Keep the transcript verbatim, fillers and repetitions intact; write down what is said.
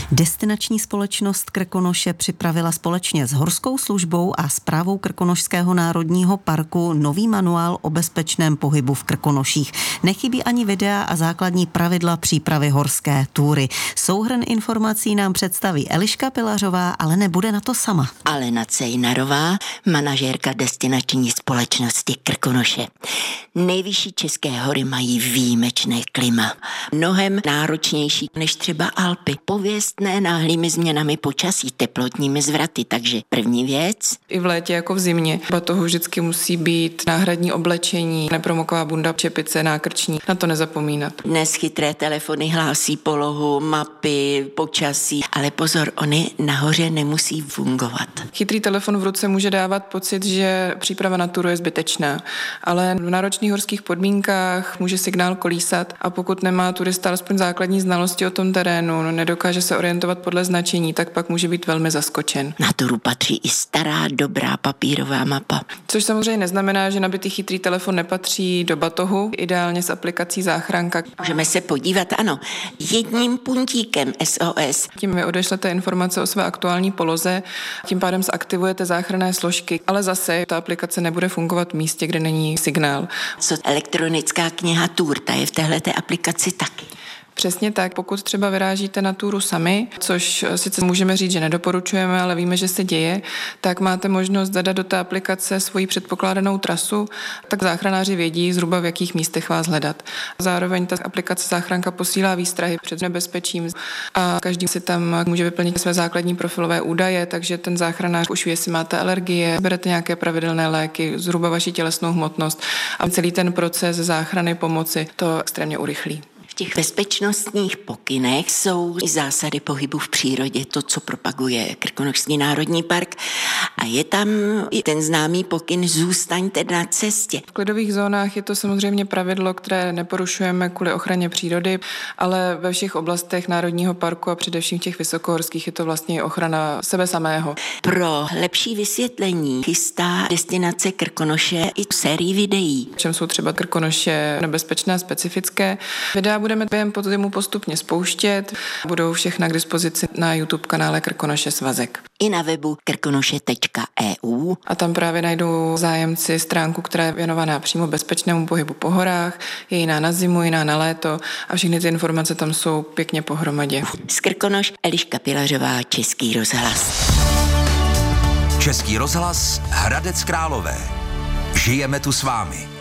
Destinační společnost Krkonoše připravila společně s Horskou službou a Správou Krkonošského národního parku nový manuál o bezpečném pohybu v Krkonoších. Nechybí ani videa a základní pravidla přípravy horské túry. Souhrn informací nám představí Eliška Pilařová, ale nebude na to sama. Alena Cejnarová, manažérka destinační společnosti Krkonoše. Nejvyšší české hory mají výjimečné klima. Mnohem náročnější než třeba Alpy. Pověstné náhlými změnami počasí, teplotními zvraty. Takže první věc. I v létě jako v zimě. Batohu vždycky musí být náhradní oblečení, nepromoková bunda, čepice, nákrční. Na to nezapomínat. Dnes chytré telefony hlásí polohu, mapy, počasí, ale pozor, oni nahoře nemusí fungovat. Chytrý telefon v ruce může dávat pocit, že příprava na túru je zbytečná, ale v náročných horských podmínkách může signál kolísat a pokud nemá turista alespoň základní znalosti o tom terénu, no nedokáže se orientovat podle značení, tak pak může být velmi zaskočen. Na túru patří i stará, dobrá papírová mapa. Což samozřejmě neznamená, že nabitý chytrý telefon nepatří do batohu, ideálně s aplikací záchranka. Můžeme se podívat, ano, jedním puntíkem S O S. Tím vy odešlete informace o své aktuální poloze, tím pádem zaktivujete záchranné složky, ale zase ta aplikace nebude fungovat v místě, kde není signál. Co elektronická kniha Tour, ta je v téhleté aplikaci taky. Přesně tak, pokud třeba vyrážíte na túru sami, což sice můžeme říct, že nedoporučujeme, ale víme, že se děje, tak máte možnost zadat do té aplikace svoji předpokládanou trasu, tak záchranáři vědí zhruba v jakých místech vás hledat. Zároveň ta aplikace záchranka posílá výstrahy před nebezpečím a každý si tam může vyplnit své základní profilové údaje, takže ten záchranář už ví, jestli máte alergie, berete nějaké pravidelné léky, zhruba vaši tělesnou hmotnost a celý ten proces záchrany pomoci to extrémně urychlí. V těch bezpečnostních pokynech jsou i zásady pohybu v přírodě, to, co propaguje Krkonošský národní park. A je tam i ten známý pokyn zůstaňte na cestě. V klidových zónách je to samozřejmě pravidlo, které neporušujeme kvůli ochraně přírody, ale ve všech oblastech národního parku a především těch vysokohorských je to vlastně ochrana sebe samého. Pro lepší vysvětlení chystá destinace Krkonoše i sérii videí. V čem jsou třeba Krkonoše nebezpečné a specifické. Videa budeme během podzimu postupně spouštět. Budou všechna k dispozici na YouTube kanále Krkonoše Svazek. I na webu krkonoše tečka e u. A tam právě najdou zájemci stránku, která je věnovaná přímo bezpečnému pohybu po horách, je jiná na zimu, jiná na léto a všechny ty informace tam jsou pěkně pohromadě. Z Krkonoš Eliška Pilařová, Český rozhlas. Český rozhlas Hradec Králové. Žijeme tu s vámi.